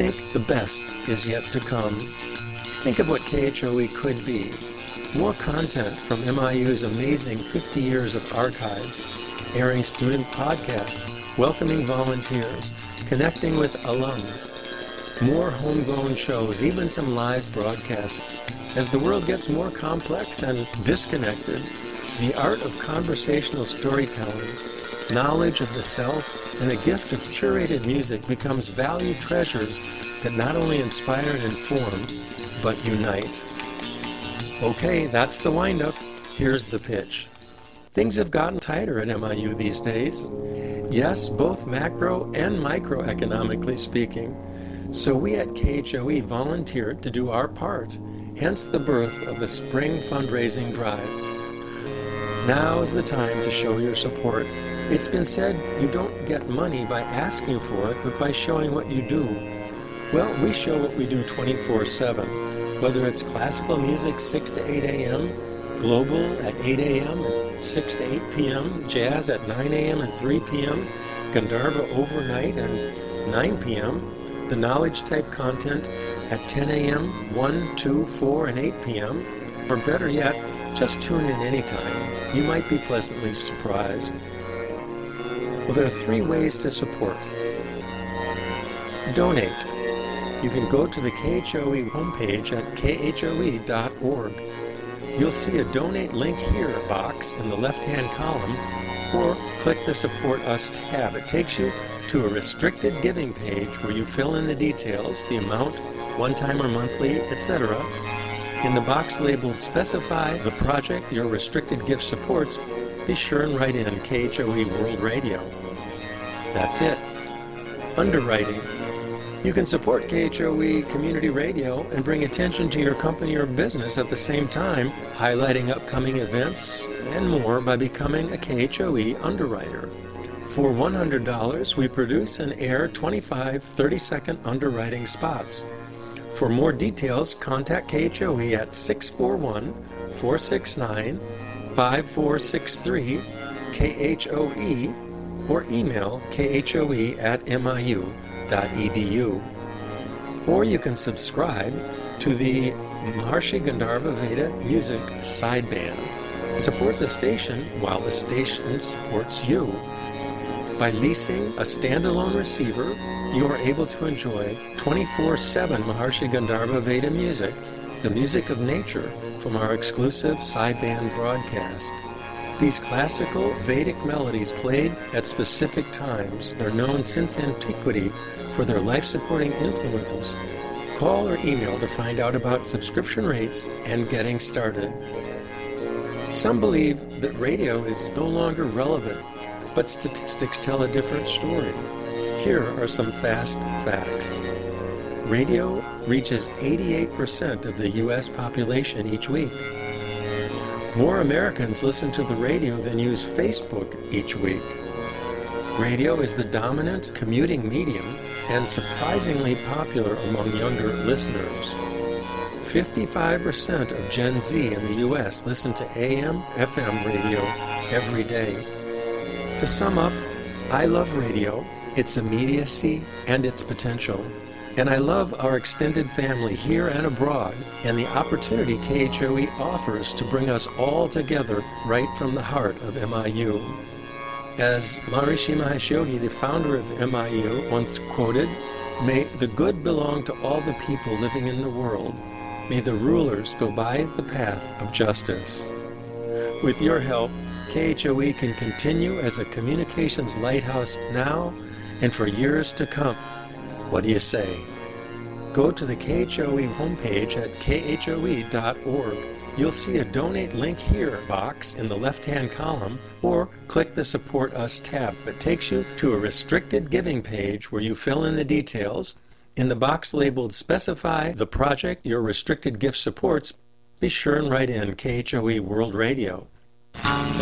think the best is yet to come. Think of what KHOE could be. More content from MIU's amazing 50 years of archives, airing student podcasts, welcoming volunteers, connecting with alums, more homegrown shows, even some live broadcasts. As the world gets more complex and disconnected, the art of conversational storytelling, knowledge of the self, and the gift of curated music becomes valued treasures that not only inspire and inform, but unite. Okay, that's the wind-up. Here's the pitch. Things have gotten tighter at MIU these days. Yes, both macro and microeconomically speaking. So we at KHOE volunteered to do our part, hence the birth of the Spring Fundraising Drive. Now is the time to show your support. It's been said you don't get money by asking for it, but by showing what you do. Well, we show what we do 24/7, whether it's classical music 6 to 8 a.m., global at 8 a.m. and 6 to 8 p.m., jazz at 9 a.m. and 3 p.m., Gandharva overnight and 9 p.m., the knowledge type content at 10 a.m., 1, 2, 4, and 8 p.m., or better yet, just tune in anytime. You might be pleasantly surprised. Well, there are 3 ways to support. Donate. You can go to the KHOE homepage at khoe.org. You'll see a Donate Link Here box in the left-hand column, or click the Support Us tab. It takes you to a restricted giving page where you fill in the details, the amount, one time or monthly, etc. In the box labeled Specify the project your restricted gift supports, be sure and write in KHOE World Radio. That's it. Underwriting. You can support KHOE Community Radio and bring attention to your company or business at the same time, highlighting upcoming events and more by becoming a KHOE underwriter. For $100, we produce and air 25 30-second underwriting spots. For more details, contact KHOE at 641-469-5463 KHOE or email khoe@miu.edu. Or you can subscribe to the Maharshi Gandharva Veda Music Sideband. Support the station while the station supports you. By leasing a standalone receiver, you are able to enjoy 24/7 Maharshi Gandharva Veda music, the music of nature, from our exclusive sideband broadcast. These classical Vedic melodies played at specific times are known since antiquity for their life-supporting influences. Call or email to find out about subscription rates and getting started. Some believe that radio is no longer relevant, but statistics tell a different story. Here are some fast facts. Radio reaches 88% of the U.S. population each week. More Americans listen to the radio than use Facebook each week. Radio is the dominant commuting medium and surprisingly popular among younger listeners. 55% of Gen Z in the U.S. listen to AM, FM radio every day. To sum up, I love radio, its immediacy, and its potential. And I love our extended family here and abroad, and the opportunity KHOE offers to bring us all together right from the heart of MIU. As Maharishi Mahesh Yogi, the founder of MIU, once quoted, "May the good belong to all the people living in the world. May the rulers go by the path of justice." With your help, KHOE can continue as a communications lighthouse now and for years to come. What do you say? Go to the KHOE homepage at khoe.org. You'll see a Donate Link Here box in the left-hand column, or click the Support Us tab. It takes you to a restricted giving page where you fill in the details. In the box labeled Specify the project your restricted gift supports, be sure and write in KHOE World Radio.